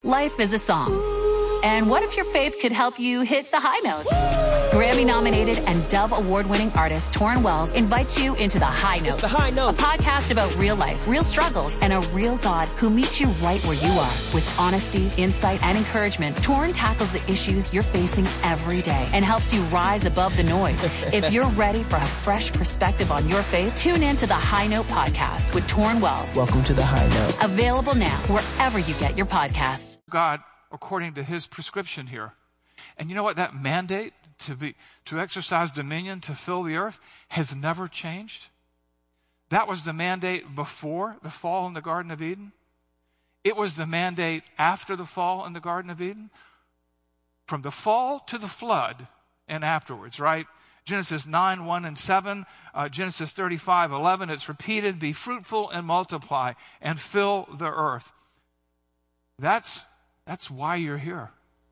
Life is a song. And what if your faith could help you hit the high notes? Grammy-nominated and Dove Award-winning artist Torrin Wells invites you into The High Note. It's The High Note. A podcast about real life, real struggles, and a real God who meets you right where you are. With honesty, insight, and encouragement, Torrin tackles the issues you're facing every day and helps you rise above the noise. If you're ready for a fresh perspective on your faith, tune in to The High Note podcast with Torrin Wells. Welcome to The High Note. Available now wherever you get your podcasts. God, according to his prescription here. And you know what? That mandate to exercise dominion, to fill the earth, has never changed. That was the mandate before the fall in the Garden of Eden. It was the mandate after the fall in the Garden of Eden. From the fall to the flood and afterwards, right? Genesis 9, 1 and 7, Genesis 35, 11, it's repeated, be fruitful and multiply and fill the earth. That's why you're here.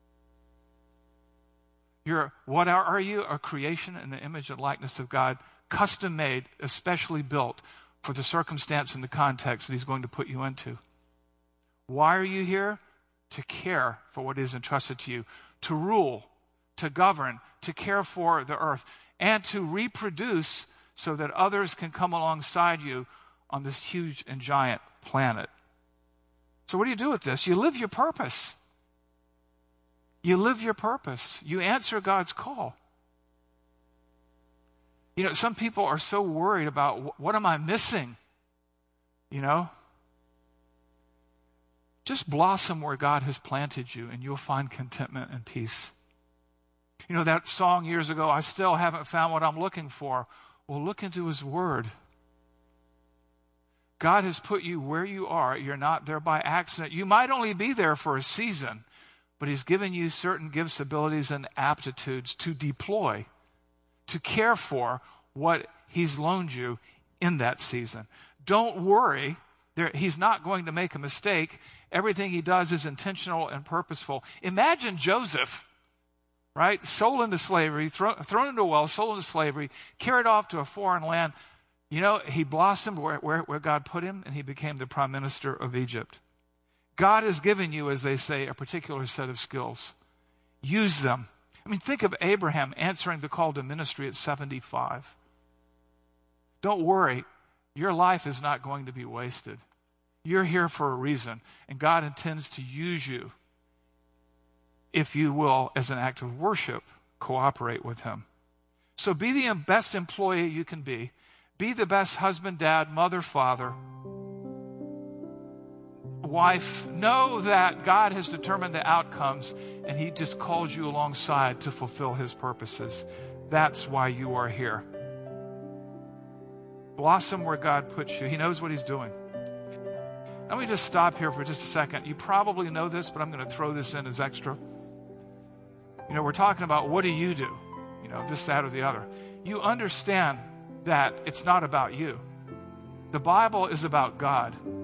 What are you? A creation in the image and likeness of God, custom made, especially built for the circumstance and the context that he's going to put you into. Why are you here? To care for what is entrusted to you, to rule, to govern, to care for the earth, and to reproduce so that others can come alongside you on this huge and giant planet. So what do you do with this? You live your purpose. You live your purpose. You answer God's call. You know, some people are so worried about, what am I missing? You know? Just blossom where God has planted you, and you'll find contentment and peace. You know that song years ago, I still haven't found what I'm looking for. Well, look into his word. God has put you where you are. You're not there by accident. You might only be there for a season, but he's given you certain gifts, abilities, and aptitudes to deploy, to care for what he's loaned you in that season. Don't worry. He's not going to make a mistake. Everything he does is intentional and purposeful. Imagine Joseph, right? Sold into slavery, thrown into a well, sold into slavery, carried off to a foreign land. You know, he blossomed where God put him, and he became the prime minister of Egypt. God has given you, as they say, a particular set of skills. Use them. I mean, think of Abraham answering the call to ministry at 75. Don't worry. Your life is not going to be wasted. You're here for a reason, and God intends to use you, if you will, as an act of worship, cooperate with him. So be the best employee you can be. Be the best husband, dad, mother, father, wife. Know that God has determined the outcomes, and he just calls you alongside to fulfill his purposes. That's why you are here. Blossom where God puts you. He knows what he's doing. Let me just stop here for just a second. You probably know this, but I'm going to throw this in as extra. You know, we're talking about, what do? You know, this, that, or the other. You understand that it's not about you. The Bible is about God.